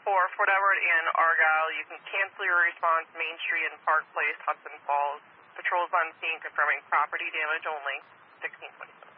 For Fort Edward and Argyle, you can cancel your response, Main Street and Park Place, Hudson Falls. Patrols on scene confirming property damage only, 1627.